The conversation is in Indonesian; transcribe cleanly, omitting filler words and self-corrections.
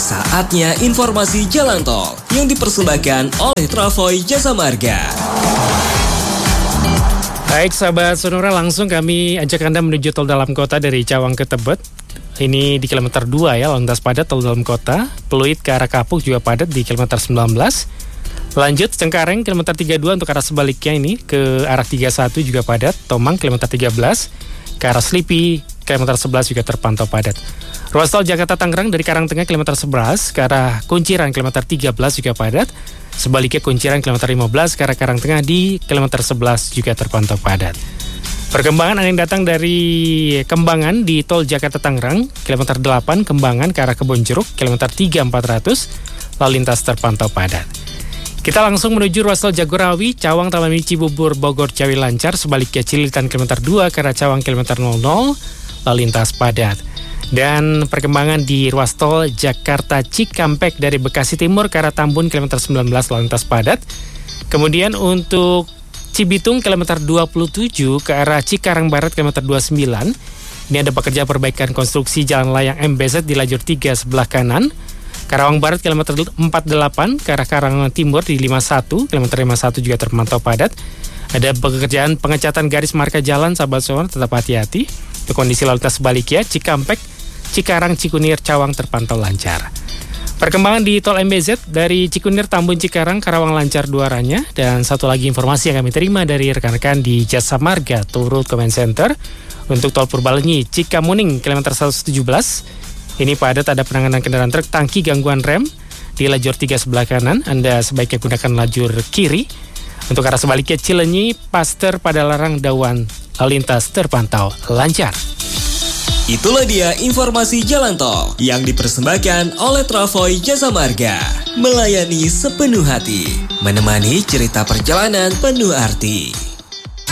Saatnya informasi jalan tol yang dipersembahkan oleh Travoy Jasa Marga. Baik sahabat Sonora, langsung kami ajak Anda menuju tol dalam kota dari Cawang ke Tebet. Ini di kilometer 2 ya, lalu lintas padat tol dalam kota. Pluit ke arah Kapuk juga padat di kilometer 19. Lanjut Cengkareng kilometer 32 untuk arah sebaliknya ini ke arah 31 juga padat. Tomang kilometer 13 ke arah Slipi kilometer 11 juga terpantau padat. Ruas tol Jakarta Tangerang dari Karangtengah kilometer 11 ke arah Kunciran kilometer 13 juga padat. Sebaliknya Kunciran kilometer 15 ke arah Karangtengah di kilometer 11 juga terpantau padat. Perkembangan yang datang dari Kembangan di tol Jakarta Tangerang kilometer 8 Kembangan ke arah Kebonjeruk kilometer 3 400 lalu lintas terpantau padat. Kita langsung menuju ruas tol Jagorawi, Cawang Taman Mini Cibubur, Bogor, Ciawi lancar. Sebaliknya Cililitan kilometer 2 ke arah Cawang kilometer 00, lalu lintas padat. Dan perkembangan di ruas tol Jakarta Cikampek dari Bekasi Timur ke arah Tambun kilometer 19, lalu lintas padat. Kemudian untuk Cibitung kilometer 27 ke arah Cikarang Barat kilometer 29. Ini ada pekerjaan perbaikan konstruksi jalan layang MBZ di lajur 3 sebelah kanan. Karawang Barat kilometer 48 ke arah Karawang Timur di 51, kilometer 51 juga terpantau padat. Ada pekerjaan pengecatan garis marka jalan, sahabat Sonora, tetap hati-hati. Untuk kondisi lalu lintas sebaliknya, Cikampek, Cikarang, Cikunir, Cawang terpantau lancar. Perkembangan di tol MBZ dari Cikunir, Tambun, Cikarang, Karawang lancar dua arahnya. Dan satu lagi informasi yang kami terima dari rekan-rekan di Jasa Marga Toll Road Command Center. Untuk tol Purbalenyi, Cikamuning, kilometer 117. Ini padat, ada penanganan kendaraan truk tangki gangguan rem di lajur 3 sebelah kanan. Anda sebaiknya gunakan lajur kiri. Untuk arah sebaliknya Cilenyi, Paster, Padalarang, Dawan, lalu lintas terpantau lancar. Itulah dia informasi jalan tol yang dipersembahkan oleh Travoy Jasa Marga. Melayani sepenuh hati, menemani cerita perjalanan penuh arti.